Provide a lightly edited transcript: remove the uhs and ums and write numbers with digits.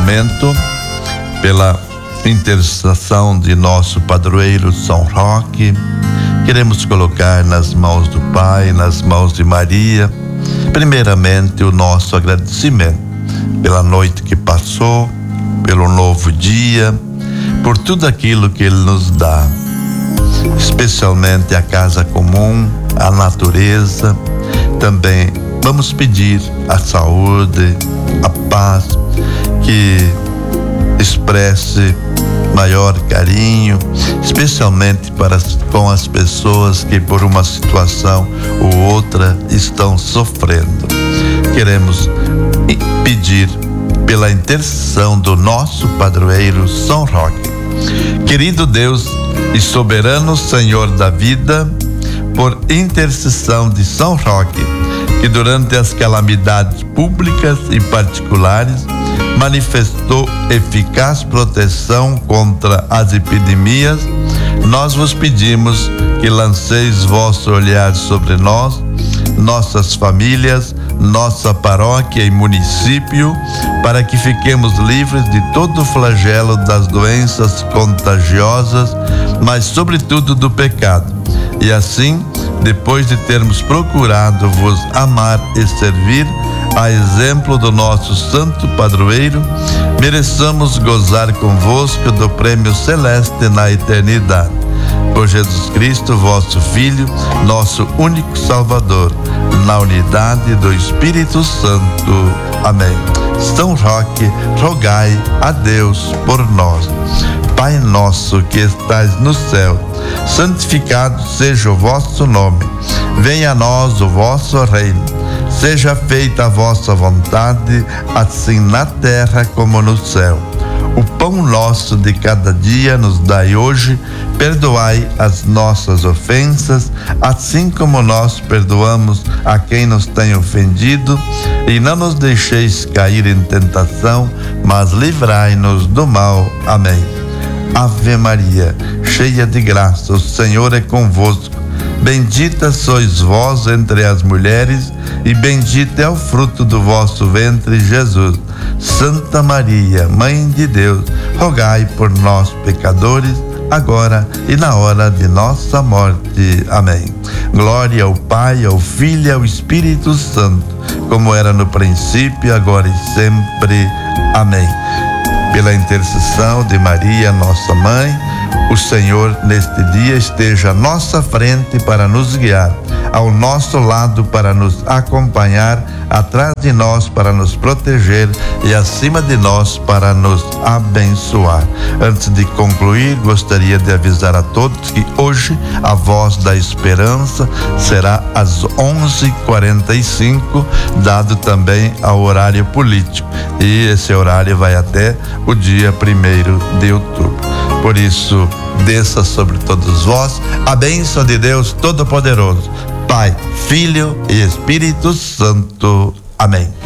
momento, pela intercessão de nosso padroeiro São Roque, queremos colocar nas mãos do Pai, nas mãos de Maria, primeiramente o nosso agradecimento pela noite que passou, pelo novo dia, por tudo aquilo que Ele nos dá, especialmente a casa comum, a natureza. Também vamos pedir a saúde, a paz, que expresse maior carinho, especialmente com as pessoas que por uma situação ou outra estão sofrendo. Queremos pedir pela intercessão do nosso padroeiro São Roque. Querido Deus e soberano Senhor da vida, por intercessão de São Roque, que durante as calamidades públicas e particulares manifestou eficaz proteção contra as epidemias, nós vos pedimos que lanceis vosso olhar sobre nós, nossas famílias, nossa paróquia e município, para que fiquemos livres de todo o flagelo das doenças contagiosas, mas sobretudo do pecado. E assim, depois de termos procurado vos amar e servir, a exemplo do nosso santo padroeiro, mereçamos gozar convosco do prêmio celeste na eternidade. Por Jesus Cristo, vosso Filho, nosso único Salvador, na unidade do Espírito Santo. Amém. São Roque, rogai a Deus por nós. Pai nosso que estais no céu, santificado seja o vosso nome. Venha a nós o vosso reino. Seja feita a vossa vontade, assim na terra como no céu. O pão nosso de cada dia nos dai hoje. Perdoai as nossas ofensas, assim como nós perdoamos a quem nos tem ofendido. E não nos deixeis cair em tentação, mas livrai-nos do mal. Amém. Ave Maria, cheia de graça, o Senhor é convosco. Bendita sois vós entre as mulheres, e bendito é o fruto do vosso ventre, Jesus. Santa Maria, Mãe de Deus, rogai por nós, pecadores, agora e na hora de nossa morte. Amém. Glória ao Pai, ao Filho e ao Espírito Santo, como era no princípio, agora e sempre. Amém. Pela intercessão de Maria, nossa Mãe, o Senhor neste dia esteja à nossa frente para nos guiar, ao nosso lado para nos acompanhar, atrás de nós para nos proteger e acima de nós para nos abençoar. Antes de concluir, gostaria de avisar a todos que hoje a Voz da Esperança será às 11h45, dado também ao horário político, e esse horário vai até o dia 1º de outubro. Por isso, desça sobre todos vós a bênção de Deus Todo-Poderoso, Pai, Filho e Espírito Santo. Amém.